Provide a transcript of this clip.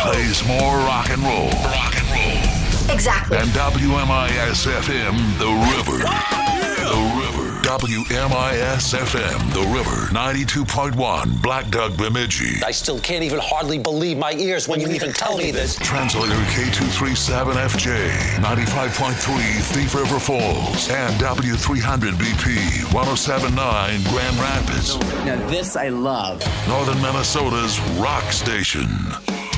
plays more rock and roll. Rock and roll. Exactly. And WMIS FM, The River. The River. WMIS FM, The River. 92.1, Black Duck Bemidji. I still can't even hardly believe my ears when you even tell me this. Translator K237FJ, 95.3 Thief River Falls, and W300BP, 107.9 Grand Rapids. Now this I love. Northern Minnesota's rock station.